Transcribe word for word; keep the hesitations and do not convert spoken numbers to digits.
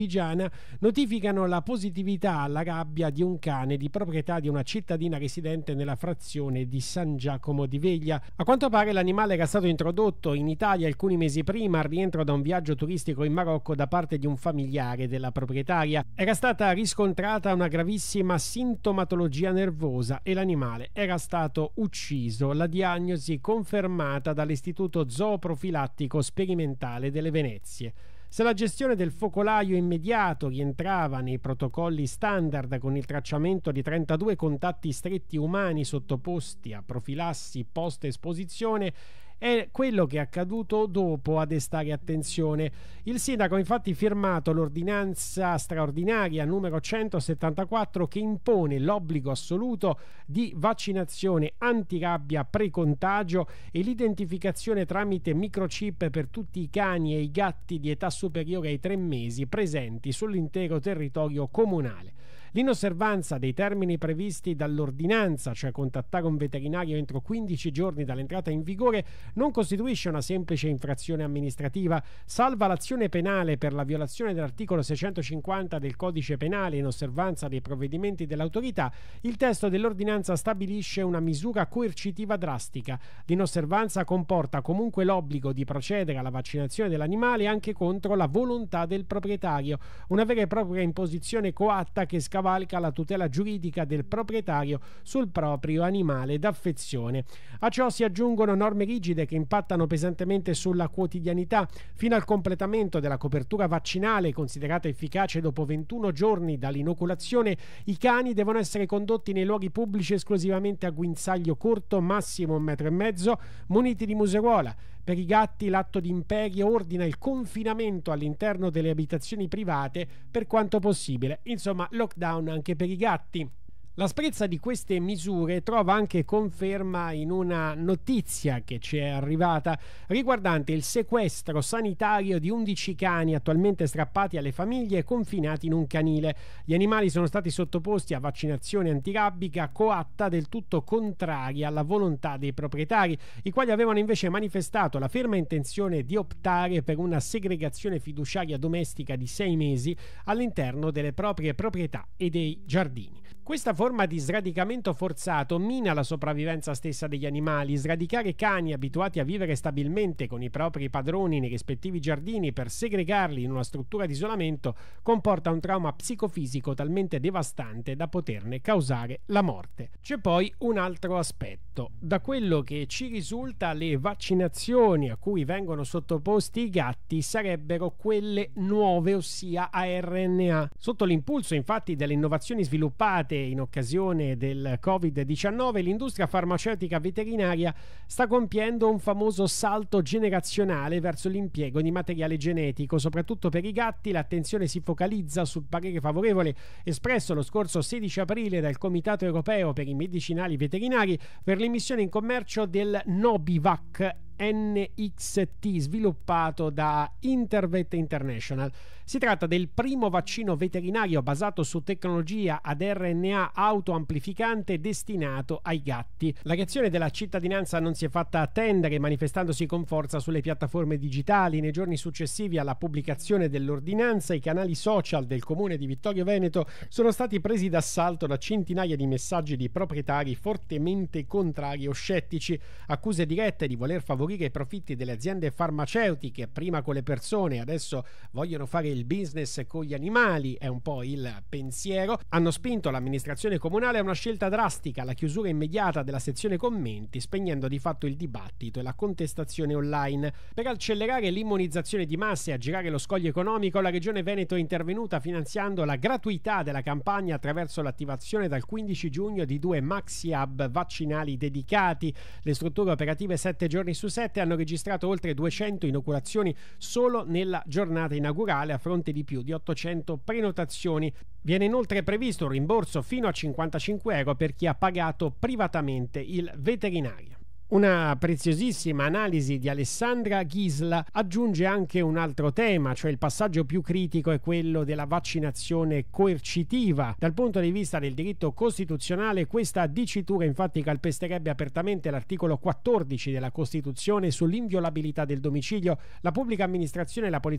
Pigiana notificano la positività alla gabbia di un cane di proprietà di una cittadina residente nella frazione di San Giacomo di Veglia. A quanto pare l'animale era stato introdotto in Italia alcuni mesi prima al rientro da un viaggio turistico in Marocco da parte di un familiare della proprietaria. Era stata riscontrata una gravissima sintomatologia nervosa e l'animale era stato ucciso. La diagnosi confermata dall'Istituto Zooprofilattico Sperimentale delle Venezie. Se la gestione del focolaio immediato rientrava nei protocolli standard con il tracciamento di trentadue contatti stretti umani sottoposti a profilassi post-esposizione, è quello che è accaduto dopo a destare attenzione. Il sindaco ha infatti firmato l'ordinanza straordinaria numero centosettantaquattro che impone l'obbligo assoluto di vaccinazione antirabbia pre-contagio e l'identificazione tramite microchip per tutti i cani e i gatti di età superiore ai tre mesi presenti sull'intero territorio comunale. L'inosservanza dei termini previsti dall'ordinanza, cioè contattare un veterinario entro quindici giorni dall'entrata in vigore, non costituisce una semplice infrazione amministrativa. Salva l'azione penale per la violazione dell'articolo seicentocinquanta del Codice Penale in osservanza dei provvedimenti dell'autorità, il testo dell'ordinanza stabilisce una misura coercitiva drastica. L'inosservanza comporta comunque l'obbligo di procedere alla vaccinazione dell'animale anche contro la volontà del proprietario, una vera e propria imposizione coatta che scavalca la tutela giuridica del proprietario sul proprio animale d'affezione. A ciò si aggiungono norme rigide che impattano pesantemente sulla quotidianità. Fino al completamento della copertura vaccinale, considerata efficace dopo ventuno giorni dall'inoculazione, i cani devono essere condotti nei luoghi pubblici esclusivamente a guinzaglio corto, massimo un metro e mezzo, muniti di museruola. Per i gatti l'atto d'imperio ordina il confinamento all'interno delle abitazioni private per quanto possibile. Insomma, lockdown anche per i gatti. L'asprezza di queste misure trova anche conferma in una notizia che ci è arrivata riguardante il sequestro sanitario di undici cani attualmente strappati alle famiglie e confinati in un canile. Gli animali sono stati sottoposti a vaccinazione antirabbica coatta del tutto contraria alla volontà dei proprietari, i quali avevano invece manifestato la ferma intenzione di optare per una segregazione fiduciaria domestica di sei mesi all'interno delle proprie proprietà e dei giardini. Questa forma di sradicamento forzato mina la sopravvivenza stessa degli animali. Sradicare cani abituati a vivere stabilmente con i propri padroni nei rispettivi giardini per segregarli in una struttura di isolamento comporta un trauma psicofisico talmente devastante da poterne causare la morte. C'è poi un altro aspetto. Da quello che ci risulta, le vaccinazioni a cui vengono sottoposti i gatti sarebbero quelle nuove, ossia a erre enne a. Sotto l'impulso infatti delle innovazioni sviluppate in occasione del covid diciannove, l'industria farmaceutica veterinaria sta compiendo un famoso salto generazionale verso l'impiego di materiale genetico. Soprattutto per i gatti l'attenzione si focalizza sul parere favorevole espresso lo scorso sedici aprile dal Comitato Europeo per i Medicinali Veterinari per l'immissione in commercio del Nobivac enne ics ti sviluppato da Intervet International. Si tratta del primo vaccino veterinario basato su tecnologia ad erre enne a autoamplificante destinato ai gatti. La reazione della cittadinanza non si è fatta attendere, manifestandosi con forza sulle piattaforme digitali. Nei giorni successivi alla pubblicazione dell'ordinanza, i canali social del comune di Vittorio Veneto sono stati presi d'assalto da centinaia di messaggi di proprietari fortemente contrari o scettici, accuse dirette di voler favorire i profitti delle aziende farmaceutiche, prima con le persone, adesso vogliono fare il business con gli animali, è un po' il pensiero, hanno spinto l'amministrazione comunale a una scelta drastica, la chiusura immediata della sezione commenti, spegnendo di fatto il dibattito e la contestazione online. Per accelerare l'immunizzazione di massa e aggirare lo scoglio economico, la Regione Veneto è intervenuta finanziando la gratuità della campagna attraverso l'attivazione dal quindici giugno di due maxi hub vaccinali dedicati. Le strutture operative sette giorni su sette hanno registrato oltre duecento inoculazioni solo nella giornata inaugurale, a fronte di più di ottocento prenotazioni. Viene inoltre previsto un rimborso fino a cinquantacinque euro per chi ha pagato privatamente il veterinario. Una preziosissima analisi di Alessandra Ghisla aggiunge anche un altro tema, cioè il passaggio più critico è quello della vaccinazione coercitiva. Dal punto di vista del diritto costituzionale, questa dicitura infatti calpesterebbe apertamente l'articolo quattordici della Costituzione sull'inviolabilità del domicilio. La pubblica amministrazione e la polizia